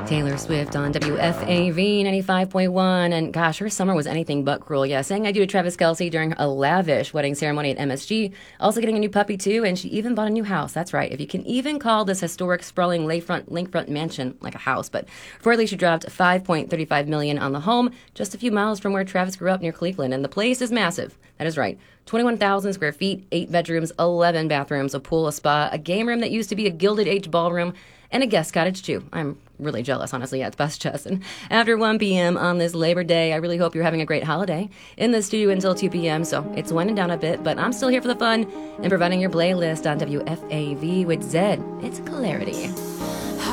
Taylor Swift on WFAV 95.1. And gosh, her summer was anything but cruel. Yeah, saying I do to Travis Kelce during a lavish wedding ceremony at MSG. Also getting a new puppy, too. And she even bought a new house. That's right. If you can even call this historic, sprawling lakefront mansion like a house. But reportedly, she dropped $5.35 million on the home just a few miles from where Travis grew up near Cleveland. And the place is massive. That is right. 21,000 square feet, 8 bedrooms, 11 bathrooms, a pool, a spa, a game room that used to be a Gilded Age ballroom, and a guest cottage, too. I'm really jealous, honestly. Yeah, it's best chess. And after 1 p.m. on this Labor Day, I really hope you're having a great holiday. In the studio until 2 p.m., so it's winding down a bit, but I'm still here for the fun and providing your playlist on WFAV with Zed. It's Clarity.